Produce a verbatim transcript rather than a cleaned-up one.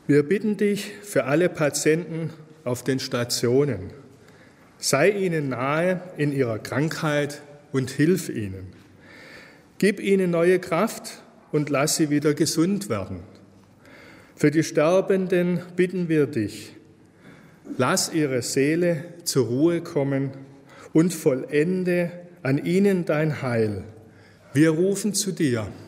Wir bitten dich für alle Patienten auf den Stationen. Sei ihnen nahe in ihrer Krankheit und hilf ihnen. Gib ihnen neue Kraft und lass sie wieder gesund werden. Für die Sterbenden bitten wir dich. Lass ihre Seele zur Ruhe kommen und vollende an ihnen dein Heil. Wir rufen zu dir.